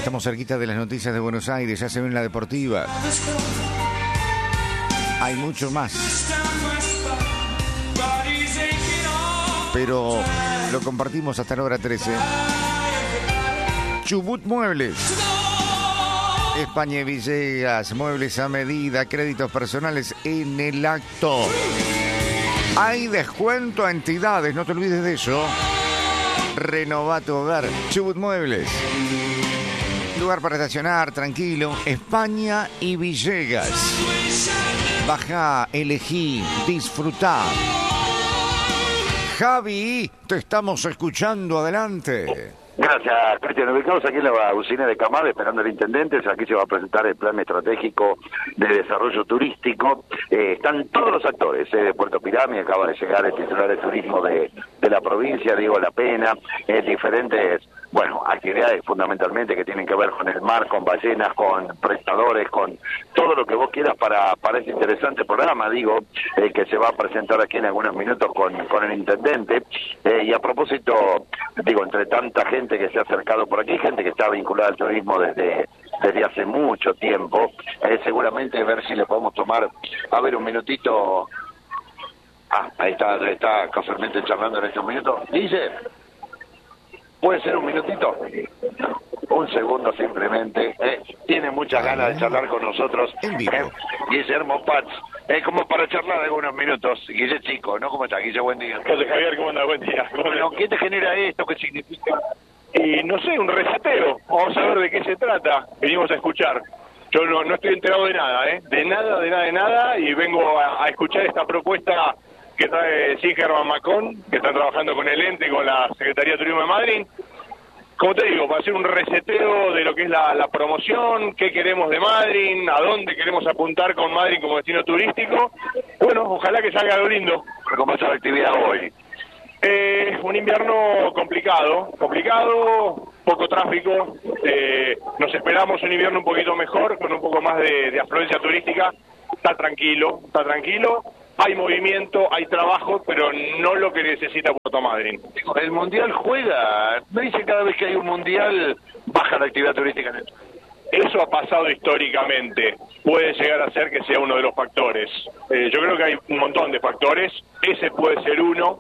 Estamos cerquita de las noticias de Buenos Aires, ya se ven la deportiva. Hay mucho más, pero lo compartimos hasta la hora 13. Chubut Muebles, España y Villegas, muebles a medida, créditos personales en el acto. Hay descuento a entidades, no te olvides de eso. Renova tu hogar, Chubut Muebles. Lugar para estacionar, tranquilo. España y Villegas. Baja, elegí, disfrutá. Javi, te estamos escuchando, adelante. Gracias, Cristian. Ubicados aquí en la usina de Camada, esperando al intendente. Aquí se va a presentar el plan estratégico de desarrollo turístico. Están todos los actores de Puerto Pirámide. Acaba de llegar el titular de turismo de la provincia, Diego La Pena. Diferentes, actividades fundamentalmente que tienen que ver con el mar, con ballenas, con prestadores, con todo lo que vos quieras para este interesante programa, que se va a presentar aquí en algunos minutos con el intendente. Y a propósito, entre tanta gente que se ha acercado por aquí, gente que está vinculada al turismo desde hace mucho tiempo, seguramente ver si le podemos tomar, un minutito. Ahí está casualmente charlando en estos minutos. Dice, ¿puede ser un minutito? Un segundo simplemente. Tiene muchas ganas de charlar con nosotros. Guillermo Paz. Como para charlar algunos minutos. Guille Chico, ¿no? ¿Cómo estás, Guille? Buen día. Hola, Javier, ¿cómo andas? Buen día. Bueno, ¿qué te genera esto? ¿Qué significa? Y no sé, un reseteo. Vamos a ver de qué se trata. Venimos a escuchar. Yo no estoy enterado de nada, De nada. Y vengo a escuchar esta propuesta que trae Singerman Macón, que están trabajando con el ente y con la Secretaría de Turismo de Madrid. Como te digo, para hacer un reseteo de lo que es la promoción, qué queremos de Madrid, a dónde queremos apuntar con Madrid como destino turístico. Bueno, ojalá que salga algo lindo. ¿Cómo es la actividad hoy? Un invierno complicado, poco tráfico. Nos esperamos un invierno un poquito mejor, con un poco más de afluencia turística. Está tranquilo. Hay movimiento, hay trabajo, pero no lo que necesita Puerto Madryn. El Mundial juega. Me dicen cada vez que hay un Mundial, baja la actividad turística en esto. Eso ha pasado históricamente. Puede llegar a ser que sea uno de los factores. Yo creo que hay un montón de factores. Ese puede ser uno.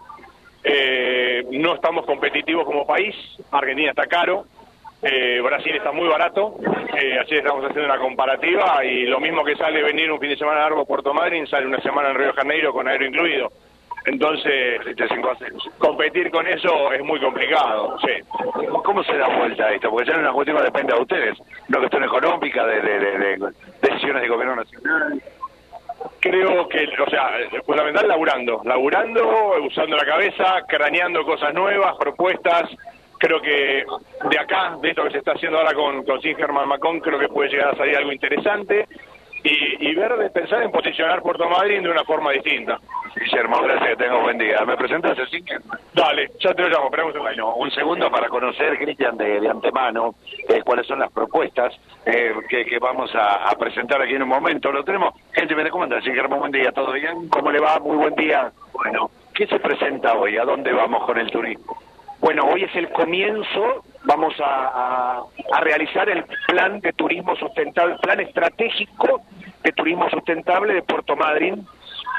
No estamos competitivos como país. Argentina está caro. Brasil está muy barato. Así estamos haciendo una comparativa y lo mismo que sale venir un fin de semana largo a Puerto Madryn, sale una semana en Río de Janeiro con aero incluido. Entonces, competir con eso es muy complicado, sí. ¿Cómo se da vuelta esto? Porque ya en una cuestión que depende de ustedes, una cuestión económica, de decisiones de gobierno nacional. Creo que, fundamental laburando, usando la cabeza, craneando cosas nuevas, propuestas. Creo que de acá, de esto que se está haciendo ahora con Singerman Macón, creo que puede llegar a salir algo interesante y pensar en posicionar Puerto Madryn de una forma distinta. Guillermo, gracias, que tengas buen día. ¿Me presentas a Singerman? Dale, ya te lo llamo, esperamos un segundo para conocer, Cristian, de antemano, cuáles son las propuestas que vamos a presentar aquí en un momento. Lo tenemos. Gente, ¿me comanda? Singerman, buen día, ¿todo bien? ¿Cómo le va? Muy buen día. Bueno, ¿qué se presenta hoy? ¿A dónde vamos con el turismo? Bueno, hoy es el comienzo, vamos a realizar el plan de turismo sustentable, plan estratégico de turismo sustentable de Puerto Madryn,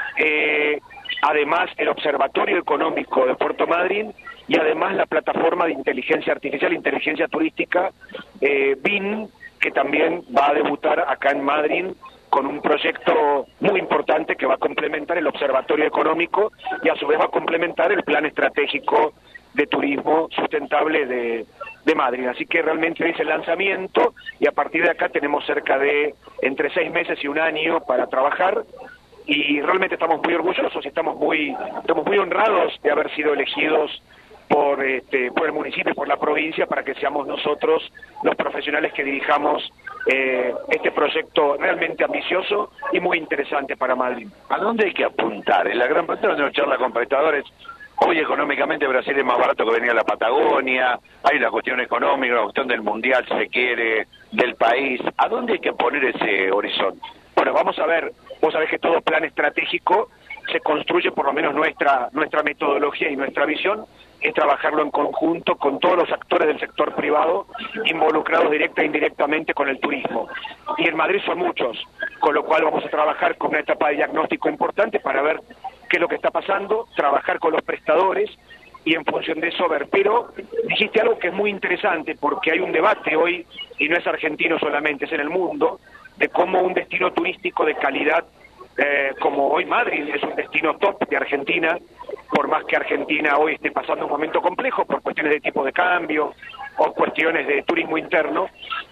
además el Observatorio Económico de Puerto Madryn y además la plataforma de inteligencia artificial, inteligencia turística, BIN, que también va a debutar acá en Madryn con un proyecto muy importante que va a complementar el Observatorio Económico y a su vez va a complementar el plan estratégico de turismo sustentable de Madrid. Así que realmente es el lanzamiento y a partir de acá tenemos cerca de entre 6 meses y un año para trabajar y realmente estamos muy orgullosos y estamos muy honrados de haber sido elegidos por el municipio y por la provincia para que seamos nosotros los profesionales que dirijamos este proyecto realmente ambicioso y muy interesante para Madrid. ¿A dónde hay que apuntar? En la gran parte donde nos charla con prestadores. Hoy económicamente Brasil es más barato que venir a la Patagonia, hay una cuestión económica, una cuestión del mundial, si se quiere, del país. ¿A dónde hay que poner ese horizonte? Bueno, vamos a ver, vos sabés que todo plan estratégico se construye, por lo menos nuestra metodología y nuestra visión, es trabajarlo en conjunto con todos los actores del sector privado involucrados directa e indirectamente con el turismo. Y en Madrid son muchos, con lo cual vamos a trabajar con una etapa de diagnóstico importante para ver qué es lo que está pasando, trabajar con los prestadores y en función de eso ver. Pero dijiste algo que es muy interesante, porque hay un debate hoy, y no es argentino solamente, es en el mundo, de cómo un destino turístico de calidad, como hoy Madrid es un destino top de Argentina, por más que Argentina hoy esté pasando un momento complejo por cuestiones de tipo de cambio o cuestiones de turismo interno,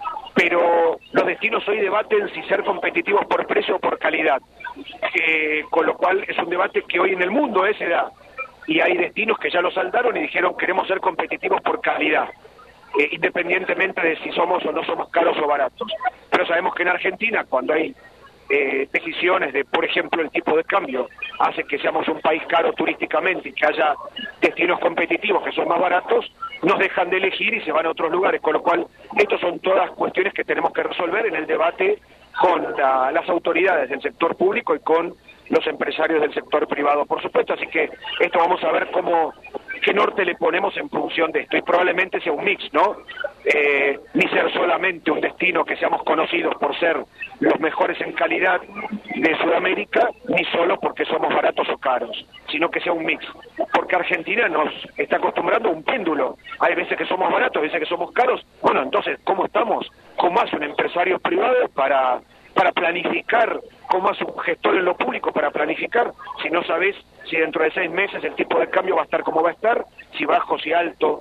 pero los destinos hoy debaten si ser competitivos por precio o por calidad, con lo cual es un debate que hoy en el mundo se da, y hay destinos que ya lo saldaron y dijeron queremos ser competitivos por calidad, independientemente de si somos o no somos caros o baratos. Pero sabemos que en Argentina, cuando hay decisiones de, por ejemplo, el tipo de cambio hace que seamos un país caro turísticamente y que haya destinos competitivos que son más baratos, nos dejan de elegir y se van a otros lugares, con lo cual estas son todas cuestiones que tenemos que resolver en el debate con las autoridades del sector público y con los empresarios del sector privado, por supuesto. Así que esto vamos a ver qué norte le ponemos en función de esto, y probablemente sea un mix, ¿no? Ni ser solamente un destino que seamos conocidos por ser los mejores en calidad de Sudamérica, ni solo porque somos baratos o caros, sino que sea un mix, porque Argentina nos está acostumbrando a un péndulo. Hay veces que somos baratos, veces que somos caros. Bueno, entonces, ¿cómo estamos? ¿Cómo hace un empresario privado para planificar? ¿Cómo hace un gestor en lo público para planificar? Si no sabes si dentro de 6 meses el tipo de cambio va a estar como va a estar, si bajo, si alto,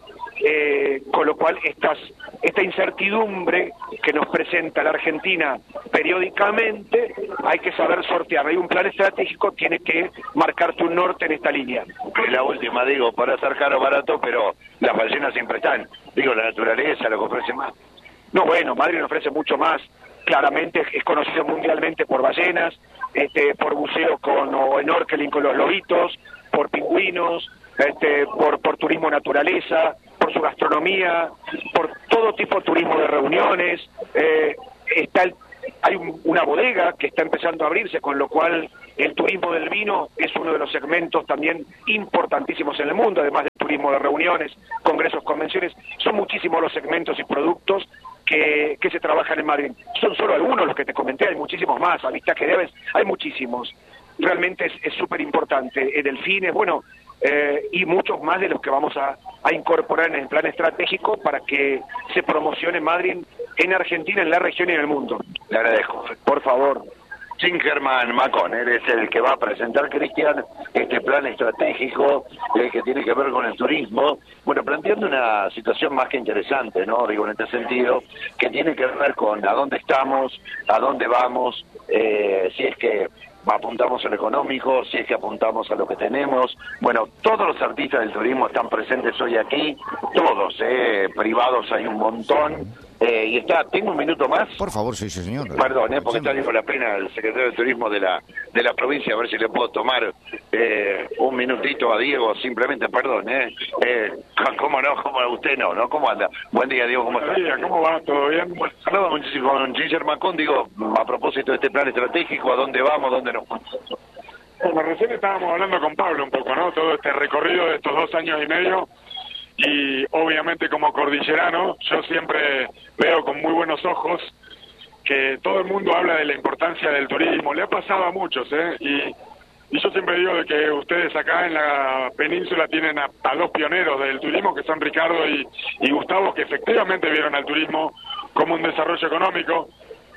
con lo cual esta incertidumbre que nos presenta la Argentina periódicamente, hay que saber sortear. Hay un plan estratégico, tiene que marcarte un norte en esta línea. La última, digo, para ser caro o barato, pero las ballenas siempre están. Digo, la naturaleza, lo que ofrece más. No, bueno, Madrid ofrece mucho más. Claramente es conocido mundialmente por ballenas, por buceo o snorkeling con los lobitos, por pingüinos, por turismo naturaleza, por su gastronomía, por todo tipo de turismo de reuniones. Hay una bodega que está empezando a abrirse, con lo cual el turismo del vino es uno de los segmentos también importantísimos en el mundo, además del turismo de reuniones, congresos, convenciones. Son muchísimos los segmentos y productos que se trabajan en Madrid. Son solo algunos los que te comenté, hay muchísimos más. A vista que debes, hay muchísimos. Realmente es súper importante. Delfines, bueno, y muchos más de los que vamos a incorporar en el plan estratégico para que se promocione Madrid en Argentina, en la región y en el mundo. Le agradezco. Por favor. Singerman Macón, eres el que va a presentar, Cristian, este plan estratégico que tiene que ver con el turismo, bueno, planteando una situación más que interesante, ¿no? Digo, en este sentido, que tiene que ver con a dónde estamos, a dónde vamos, si es que apuntamos a lo económico, si es que apuntamos a lo que tenemos. Bueno, todos los artistas del turismo están presentes hoy aquí, todos, privados hay un montón. Y tengo un minuto más. Por favor, sí, señor. Perdón, porque está con la pena el secretario de Turismo de la provincia, a ver si le puedo tomar un minutito a Diego, simplemente, perdón, ¿cómo no? ¿Cómo usted no? ¿Cómo anda? Buen día, Diego, ¿cómo está? Buen día, ¿cómo va? ¿Todo bien? Bueno, hablaba muchísimo con Ginger Macón, digo, a propósito de este plan estratégico, ¿a dónde vamos, dónde no? Bueno, recién estábamos hablando con Pablo un poco, ¿no? Todo este recorrido de estos 2 años y medio. Y obviamente como cordillerano yo siempre veo con muy buenos ojos que todo el mundo habla de la importancia del turismo. Le ha pasado a muchos, y yo siempre digo de que ustedes acá en la península tienen a 2 pioneros del turismo, que son Ricardo y Gustavo, que efectivamente vieron al turismo como un desarrollo económico.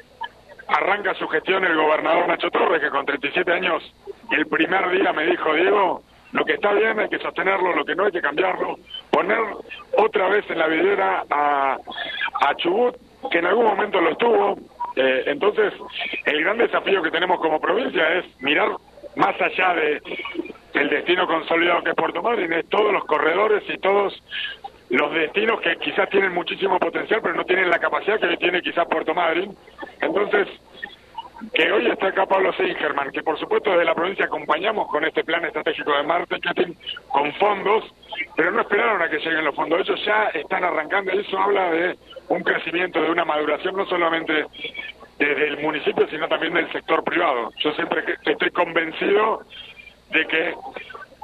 Arranca su gestión el gobernador Nacho Torres, que con 37 años el primer día me dijo: Diego, lo que está bien hay que sostenerlo, lo que no hay que cambiarlo, poner otra vez en la vidriera a Chubut, que en algún momento lo estuvo. Entonces, el gran desafío que tenemos como provincia es mirar más allá del destino consolidado que es Puerto Madryn, es todos los corredores y todos los destinos que quizás tienen muchísimo potencial, pero no tienen la capacidad que tiene quizás Puerto Madryn. Entonces, que hoy está acá Pablo Singerman, que por supuesto desde la provincia acompañamos con este plan estratégico de marketing con fondos, pero no esperaron a que lleguen los fondos, ellos ya están arrancando, y eso habla de un crecimiento, de una maduración no solamente desde el municipio, sino también del sector privado. Yo siempre estoy convencido de que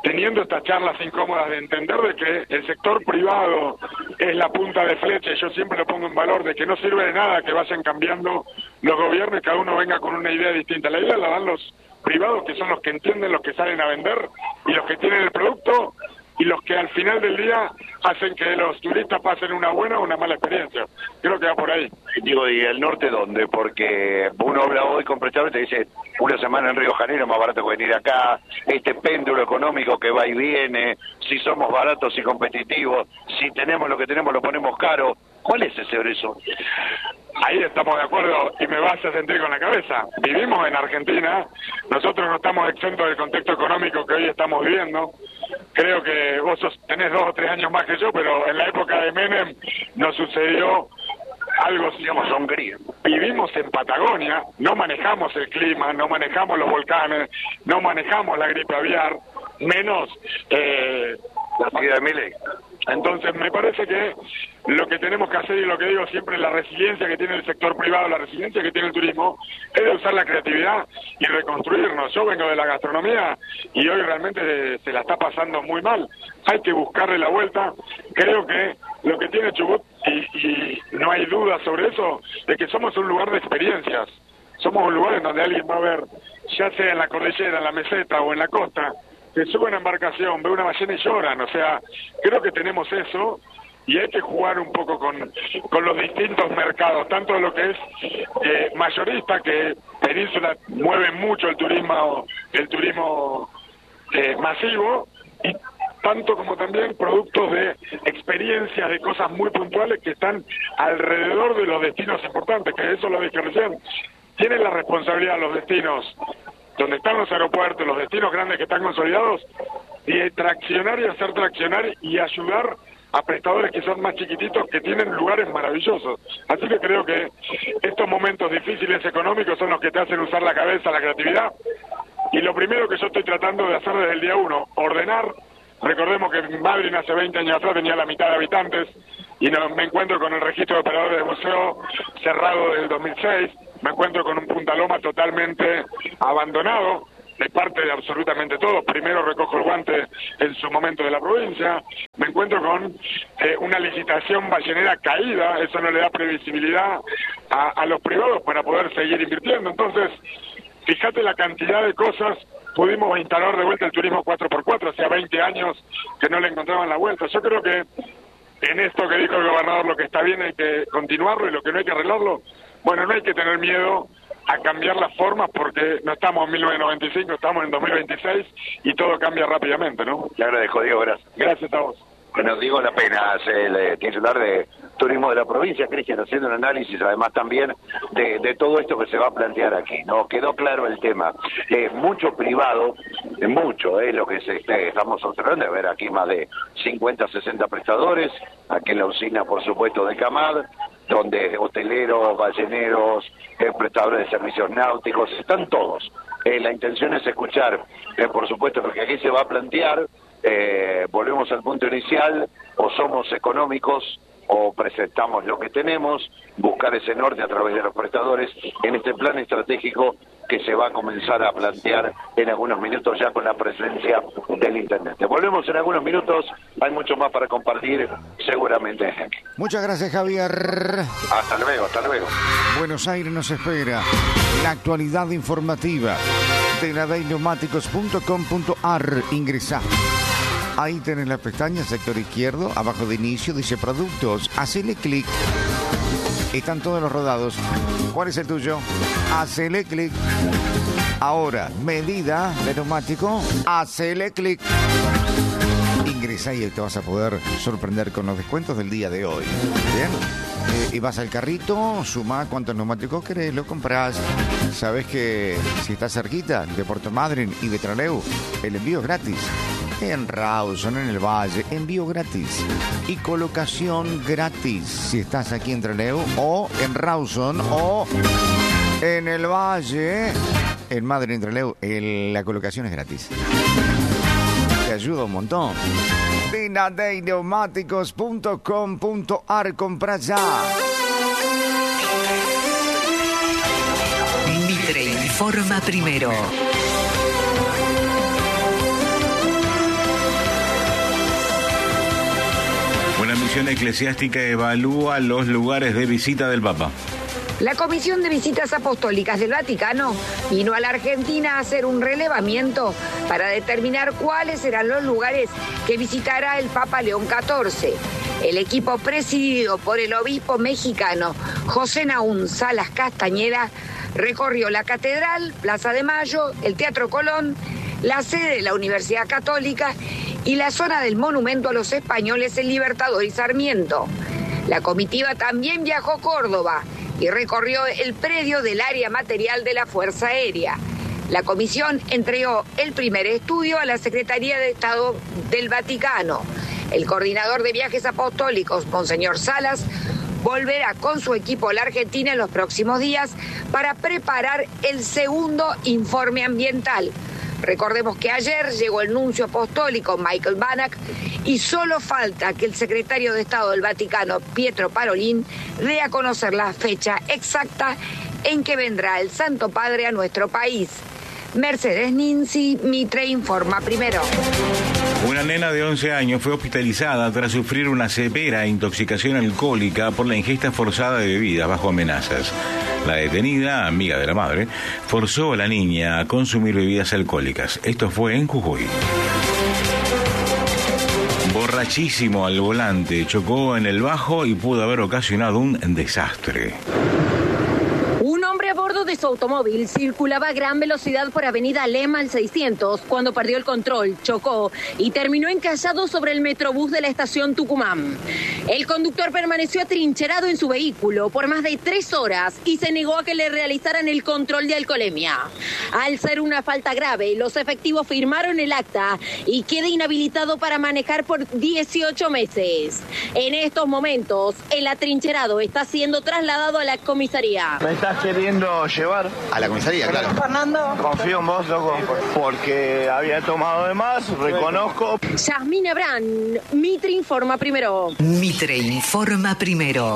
teniendo estas charlas incómodas de entender de que el sector privado es la punta de flecha, y yo siempre lo pongo en valor, de que no sirve de nada que vayan cambiando los gobiernos y cada uno venga con una idea distinta. La idea la dan los privados, que son los que entienden, los que salen a vender y los que tienen el producto, y los que al final del día hacen que los turistas pasen una buena o una mala experiencia. Creo que va por ahí. Digo, ¿y el norte dónde? Porque uno habla hoy con prestadores y te dice, una semana en Río de Janeiro es más barato que venir acá, este péndulo económico que va y viene, si somos baratos y competitivos, si tenemos lo que tenemos lo ponemos caro. ¿Cuál es ese eso? Ahí estamos de acuerdo y me vas a sentir con la cabeza. Vivimos en Argentina, nosotros no estamos exentos del contexto económico que hoy estamos viviendo. Creo que vos tenés 2 o 3 años más que yo, pero en la época de Menem nos sucedió algo, digamos, Hungría. Vivimos en Patagonia, no manejamos el clima, no manejamos los volcanes, no manejamos la gripe aviar, menos la ciudad de Milei. Entonces me parece que lo que tenemos que hacer, y lo que digo siempre, la resiliencia que tiene el sector privado, la resiliencia que tiene el turismo, es de usar la creatividad y reconstruirnos. Yo vengo de la gastronomía y hoy realmente se la está pasando muy mal. Hay que buscarle la vuelta. Creo que lo que tiene Chubut, y no hay duda sobre eso, es que somos un lugar de experiencias. Somos un lugar en donde alguien va a ver, ya sea en la cordillera, en la meseta o en la costa, que sube una embarcación, ve una ballena y lloran. O sea, creo que tenemos eso y hay que jugar un poco con los distintos mercados, tanto lo que es mayorista, que Península mueve mucho el turismo masivo, y tanto como también productos de experiencias, de cosas muy puntuales que están alrededor de los destinos importantes, que eso lo dije recién. Tienen la responsabilidad los destinos donde están los aeropuertos, los destinos grandes que están consolidados, de traccionar y hacer traccionar y ayudar a prestadores que son más chiquititos, que tienen lugares maravillosos. Así que creo que estos momentos difíciles económicos son los que te hacen usar la cabeza, la creatividad, y lo primero que yo estoy tratando de hacer desde el día 1, ordenar. Recordemos que Madrid hace 20 años atrás tenía la mitad de habitantes, y me encuentro con el registro de operadores de museo cerrado desde el 2006, me encuentro con un Punta Loma totalmente abandonado, de parte de absolutamente todos. Primero recojo el guante en su momento de la provincia, me encuentro con una licitación ballenera caída, eso no le da previsibilidad a los privados para poder seguir invirtiendo. Entonces, fíjate la cantidad de cosas. Pudimos instalar de vuelta el turismo 4x4, hacía 20 años que no le encontraban la vuelta. Yo creo que en esto que dijo el gobernador, lo que está bien hay que continuarlo y lo que no hay que arreglarlo. Bueno, no hay que tener miedo a cambiar las formas, porque no estamos en 1995, estamos en 2026 y todo cambia rápidamente, ¿no? Le agradezco, Diego, gracias. Gracias a vos. Bueno, Diego La Pena, el titular de Turismo de la provincia, Cristian, haciendo un análisis además también de todo esto que se va a plantear aquí, ¿no? Quedó claro el tema. Mucho privado, mucho, lo que estamos observando, a ver, aquí más de 50, 60 prestadores, aquí en la usina, por supuesto, de Camad, donde hoteleros, balleneros, prestadores de servicios náuticos, están todos. La intención es escuchar, por supuesto, lo que aquí se va a plantear. Volvemos al punto inicial, o somos económicos o presentamos lo que tenemos, buscar ese norte a través de los prestadores en este plan estratégico que se va a comenzar a plantear en algunos minutos ya con la presencia del intendente. Volvemos en algunos minutos, hay mucho más para compartir seguramente. Muchas gracias, Javier. Hasta luego, hasta luego. Buenos Aires nos espera la actualidad informativa de ladeineumáticos.com.ar. Ingresá. Ahí tenés la pestaña sector izquierdo, abajo de inicio, dice productos. Hacele clic. Están todos los rodados. ¿Cuál es el tuyo? Hacele clic. Ahora, medida de neumático. Hacele clic. Ingresa y te vas a poder sorprender con los descuentos del día de hoy. Bien. Y vas al carrito, suma cuántos neumáticos querés, lo compras. Sabes que si estás cerquita de Puerto Madryn y de Trelew, el envío es gratis. En Rawson, en el Valle, envío gratis y colocación gratis. Si estás aquí en Trelew o en Rawson o en el Valle, en Madryn, en Trelew, la colocación es gratis. Te ayuda un montón. Ladeineumáticos.com.ar. Compra ya. Mitre informa primero. La misión eclesiástica evalúa los lugares de visita del Papa. La Comisión de Visitas Apostólicas del Vaticano vino a la Argentina a hacer un relevamiento para determinar cuáles serán los lugares que visitará el Papa León XIV. El equipo presidido por el obispo mexicano José Nahum Salas Castañeda recorrió la Catedral, Plaza de Mayo, el Teatro Colón, la sede de la Universidad Católica y la zona del Monumento a los Españoles en Libertador y Sarmiento. La comitiva también viajó a Córdoba y recorrió el predio del área material de la Fuerza Aérea. La comisión entregó el primer estudio a la Secretaría de Estado del Vaticano. El coordinador de viajes apostólicos, Monseñor Salas, volverá con su equipo a la Argentina en los próximos días para preparar el segundo informe ambiental. Recordemos que ayer llegó el nuncio apostólico Michael Banach y solo falta que el secretario de Estado del Vaticano, Pietro Parolin, dé a conocer la fecha exacta en que vendrá el Santo Padre a nuestro país. Mercedes Ninzi, Mitre informa primero. Una nena de 11 años fue hospitalizada tras sufrir una severa intoxicación alcohólica por la ingesta forzada de bebidas bajo amenazas. La detenida, amiga de la madre, forzó a la niña a consumir bebidas alcohólicas. Esto fue en Jujuy. Borrachísimo al volante, chocó en el bajo y pudo haber ocasionado un desastre. Un hombre a bordo de su automóvil circulaba a gran velocidad por avenida Lema al 600 cuando perdió el control, chocó y terminó encallado sobre el metrobús de la estación Tucumán. El conductor permaneció atrincherado en su vehículo por más de 3 horas y se negó a que le realizaran el control de alcoholemia. Al ser una falta grave, los efectivos firmaron el acta y queda inhabilitado para manejar por 18 meses. En estos momentos, el atrincherado está siendo trasladado a la comisaría. ¿Me estás queriendo llevar? A la comisaría, claro. Fernando. Confío en vos, loco, porque había tomado de más, reconozco. Yasmín Abrán, Mitre informa primero. Mitre informa primero.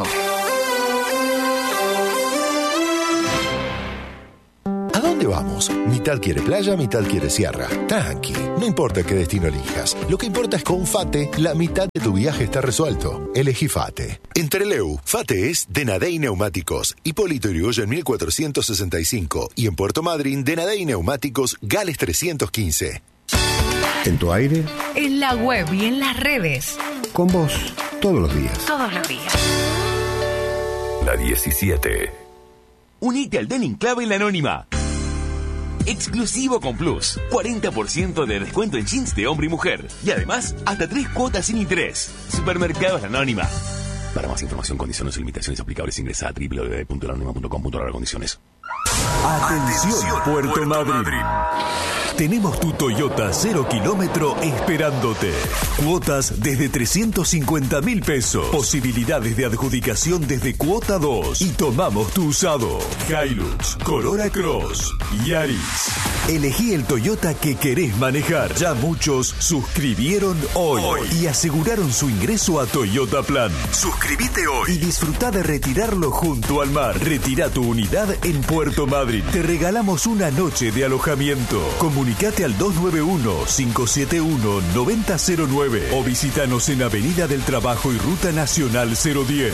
¿A dónde vamos? Mitad quiere playa, mitad quiere sierra. Tranqui, no importa qué destino elijas. Lo que importa es que con FATE, la mitad de tu viaje está resuelto. Elegí FATE. En Trelew, FATE es Denadey Neumáticos, Hipólito Yrigoyen 1465. Y en Puerto Madryn, Denadey Neumáticos, Gales 315. ¿En tu aire? En la web y en las redes. Con vos, todos los días. Todos los días. La 17. Unite al Denim-Clave en la Anónima. Exclusivo con Plus. 40% de descuento en jeans de hombre y mujer. Y además, hasta 3 cuotas sin interés. Supermercados La Anónima. Para más información, condiciones y limitaciones aplicables, ingresa a www.lanonima.com.ar/condiciones. Atención, Puerto Madryn. Tenemos tu Toyota 0 kilómetro esperándote. Cuotas desde 350.000 pesos. Posibilidades de adjudicación desde cuota 2. Y tomamos tu usado. Hilux, Corolla Cross, Yaris. Elegí el Toyota que querés manejar. Ya muchos suscribieron hoy y aseguraron su ingreso a Toyota Plan. Suscríbete hoy y disfruta de retirarlo junto al mar. Retira tu unidad en Puerto Madryn. Te regalamos una noche de alojamiento. Comunicate al 291-571-9009 o visítanos en Avenida del Trabajo y Ruta Nacional 010.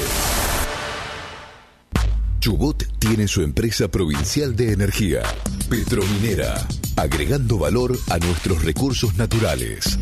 Chubut tiene su empresa provincial de energía, Petrominera, agregando valor a nuestros recursos naturales.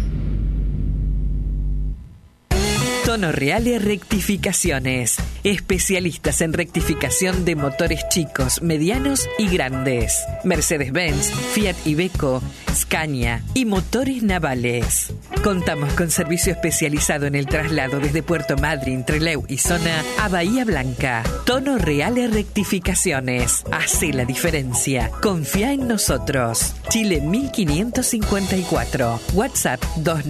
Tono Reale Rectificaciones. Especialistas en rectificación de motores chicos, medianos y grandes. Mercedes-Benz, Fiat Iveco, Scania y motores navales. Contamos con servicio especializado en el traslado desde Puerto Madryn, Trelew y zona a Bahía Blanca. Tono Reale Rectificaciones. Hace la diferencia. Confía en nosotros. Chile 1554. WhatsApp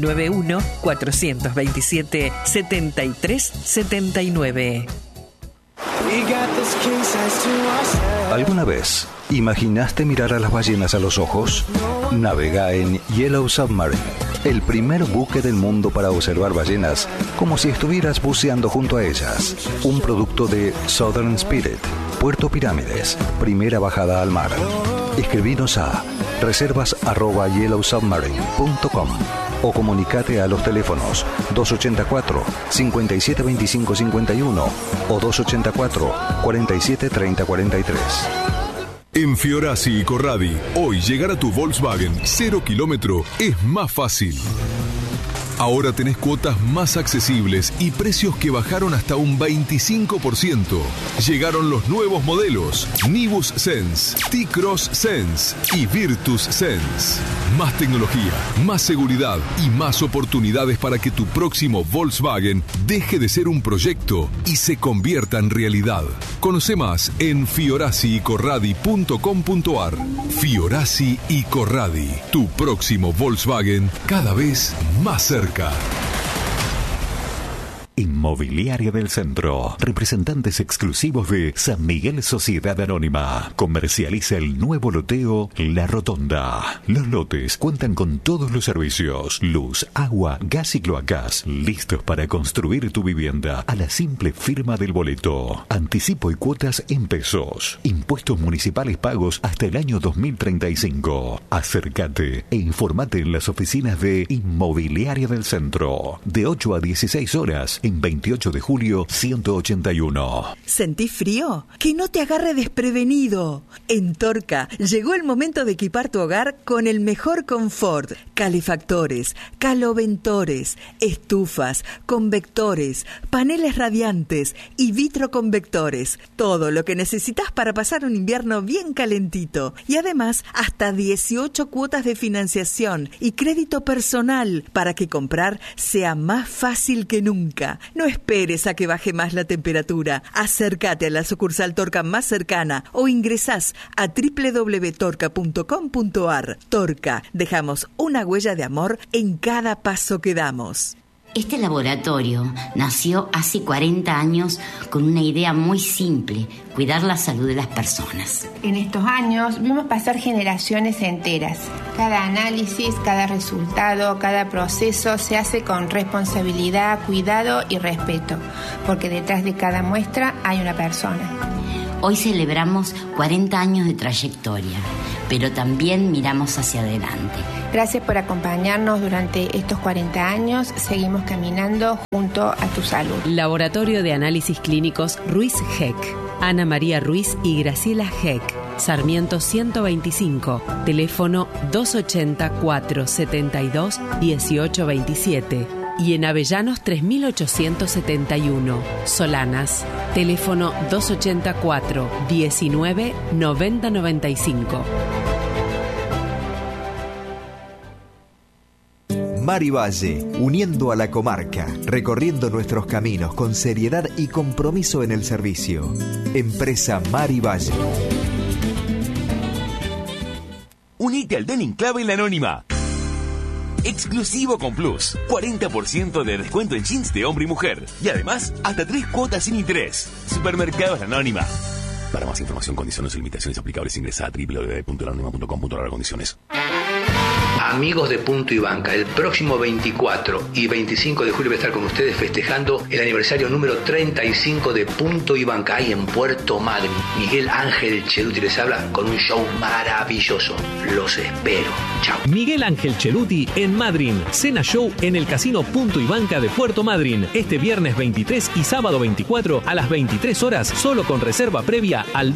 291-427-7379. ¿Alguna vez imaginaste mirar a las ballenas a los ojos? Navega en Yellow Submarine, el primer buque del mundo para observar ballenas como si estuvieras buceando junto a ellas. Un producto de Southern Spirit, Puerto Pirámides, primera bajada al mar. Escribinos a reservas@yellowsubmarine.com o comunicate a los teléfonos 284 572551 o 284 4730 43. En Fiorasi y Corradi, hoy llegar a tu Volkswagen 0 kilómetro es más fácil. Ahora tenés cuotas más accesibles y precios que bajaron hasta un 25%. Llegaron los nuevos modelos Nivus Sense, T-Cross Sense y Virtus Sense. Más tecnología, más seguridad y más oportunidades para que tu próximo Volkswagen deje de ser un proyecto y se convierta en realidad. Conoce más en fiorasiicorradi.com.ar. Fiorasi y Corradi, tu próximo Volkswagen cada vez más cerca. Inmobiliaria del Centro. Representantes exclusivos de San Miguel Sociedad Anónima. Comercializa el nuevo loteo La Rotonda. Los lotes cuentan con todos los servicios: luz, agua, gas y cloacas. Listos para construir tu vivienda a la simple firma del boleto. Anticipo y cuotas en pesos. Impuestos municipales pagos hasta el año 2035. Acércate e informate en las oficinas de Inmobiliaria del Centro. De 8 a 16 horas. En 28 de julio, 181. ¿Sentís frío? Que no te agarre desprevenido. En Torca llegó el momento de equipar tu hogar con el mejor confort. Calefactores, caloventores, estufas, convectores, paneles radiantes y vitroconvectores. Todo lo que necesitas para pasar un invierno bien calentito. Y además, hasta 18 cuotas de financiación y crédito personal para que comprar sea más fácil que nunca. No esperes a que baje más la temperatura. Acércate a la sucursal Torca más cercana o ingresás a www.torca.com.ar. Torca, dejamos una huella de amor en cada paso que damos. Este laboratorio nació hace 40 años con una idea muy simple: cuidar la salud de las personas. En estos años vimos pasar generaciones enteras. Cada análisis, cada resultado, cada proceso se hace con responsabilidad, cuidado y respeto, porque detrás de cada muestra hay una persona. Hoy celebramos 40 años de trayectoria, pero también miramos hacia adelante. Gracias por acompañarnos durante estos 40 años. Seguimos caminando junto a tu salud. Laboratorio de Análisis Clínicos Ruiz Heck. Ana María Ruiz y Graciela Heck. Sarmiento 125. Teléfono 284-72-1827. Y en Avellanos 3871. Solanas. Teléfono 284-19-9095. Mari Valle, uniendo a la comarca, recorriendo nuestros caminos con seriedad y compromiso en el servicio. Empresa Mari Valle. Unite al Den Enclave en la Anónima. Exclusivo con Plus. 40% de descuento en jeans de hombre y mujer. Y además, hasta 3 cuotas sin interés. Supermercados La Anónima. Para más información, condiciones y limitaciones aplicables, ingresa a www.lanonima.com.ar. Condiciones. Amigos de Punto y Banca, el próximo 24 y 25 de julio voy a estar con ustedes festejando el aniversario número 35 de Punto y Banca, ahí en Puerto Madryn. Miguel Ángel Cheruti les habla con un show maravilloso. Los espero. Chao. Miguel Ángel Cheruti en Madryn. Cena show en el Casino Punto y Banca de Puerto Madryn. Este viernes 23 y sábado 24 a las 23 horas, solo con reserva previa al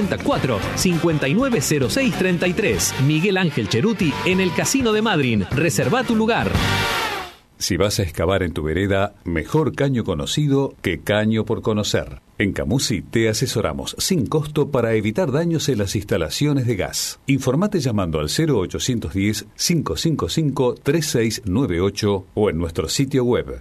284-590633. Miguel Ángel Cheruti en el Casino de Madryn. Reserva tu lugar. Si vas a excavar en tu vereda, mejor caño conocido que caño por conocer. En Camusi te asesoramos sin costo para evitar daños en las instalaciones de gas. Informate llamando al 0810-555-3698 o en nuestro sitio web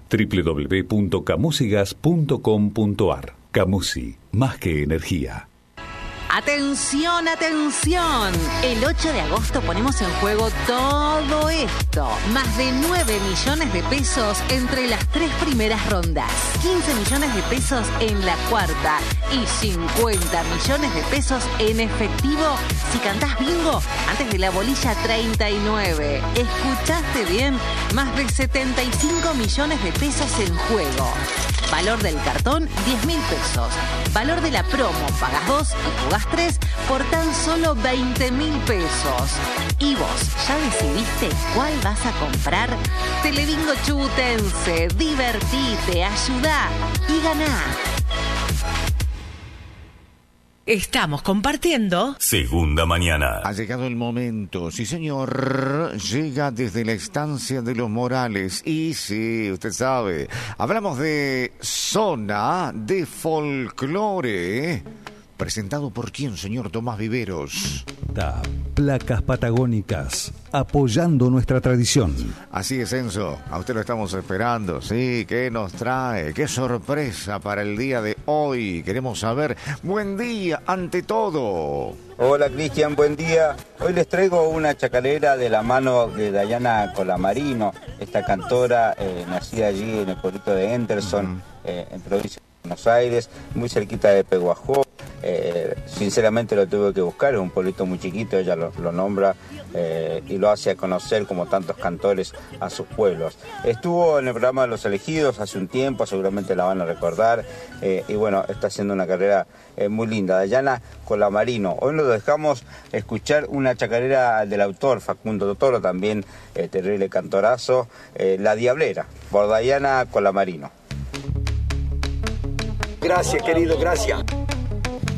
www.camusigas.com.ar. Camusi, más que energía. ¡Atención, atención! El 8 de agosto ponemos en juego todo esto. Más de 9 millones de pesos entre las 3 primeras rondas. 15 millones de pesos en la cuarta. Y 50 millones de pesos en efectivo si cantás bingo antes de la bolilla 39. ¿Escuchaste bien? Más de 75 millones de pesos en juego. Valor del cartón, 10.000 pesos. Valor de la promo, pagas 2 y jugás las 3 por tan solo 20.000 pesos. ¿Y vos ya decidiste cuál vas a comprar? Telebingo Chubutense, divertite, ayudá y ganá. Estamos compartiendo Segunda Mañana. Ha llegado el momento, sí señor, llega desde la estancia de los Morales. Y sí, usted sabe, hablamos de Zona de Folclore. ¿Presentado por quién, señor Tomás Viveros? Placas patagónicas, apoyando nuestra tradición. Así es, Enzo, a usted lo estamos esperando, sí, ¿qué nos trae? ¿Qué sorpresa para el día de hoy? Queremos saber, buen día ante todo. Hola Cristian, buen día. Hoy les traigo una chacarera de la mano de Dayana Colamarino, esta cantora nacida allí en el pueblito de Henderson, en provincia de Buenos Aires, muy cerquita de Peguajó. Sinceramente lo tuve que buscar, es un pueblito muy chiquito, ella lo nombra y lo hace a conocer como tantos cantores a sus pueblos. Estuvo en el programa de Los Elegidos hace un tiempo, seguramente la van a recordar, y bueno, está haciendo una carrera muy linda. Dayana Colamarino. Hoy nos dejamos escuchar una chacarera del autor Facundo Toro, también terrible cantorazo, La Diablera, por Dayana Colamarino. Gracias, querido, gracias.